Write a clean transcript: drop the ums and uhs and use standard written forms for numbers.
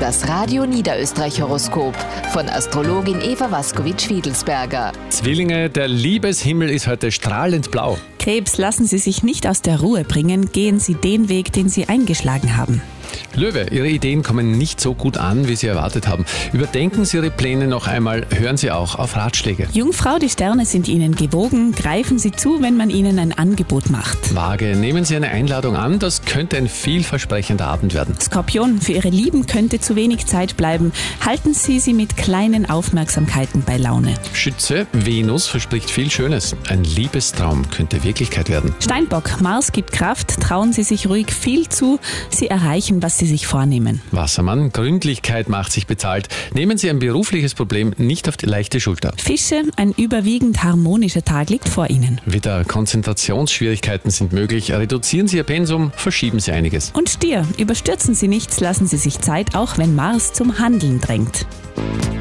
Das Radio Niederösterreich-Horoskop von Astrologin Eva Waskowitsch-Fiedelsberger. Zwillinge, der Liebeshimmel ist heute strahlend blau. Krebs, lassen Sie sich nicht aus der Ruhe bringen, gehen Sie den Weg, den Sie eingeschlagen haben. Löwe, Ihre Ideen kommen nicht so gut an, wie Sie erwartet haben. Überdenken Sie Ihre Pläne noch einmal, hören Sie auch auf Ratschläge. Jungfrau, die Sterne sind Ihnen gewogen, greifen Sie zu, wenn man Ihnen ein Angebot macht. Waage, nehmen Sie eine Einladung an, das könnte ein vielversprechender Abend werden. Skorpion, für Ihre Lieben könnte zu wenig Zeit bleiben. Halten Sie sie mit kleinen Aufmerksamkeiten bei Laune. Schütze, Venus verspricht viel Schönes. Ein Liebestraum könnte Wirklichkeit werden. Steinbock, Mars gibt Kraft, trauen Sie sich ruhig viel zu, Sie erreichen, was Sie sich vornehmen. Wassermann, Gründlichkeit macht sich bezahlt. Nehmen Sie ein berufliches Problem nicht auf die leichte Schulter. Fische, ein überwiegend harmonischer Tag liegt vor Ihnen. Widder, Konzentrationsschwierigkeiten sind möglich. Reduzieren Sie Ihr Pensum, verschieben Sie einiges. Und Stier, überstürzen Sie nichts, lassen Sie sich Zeit, auch wenn Mars zum Handeln drängt.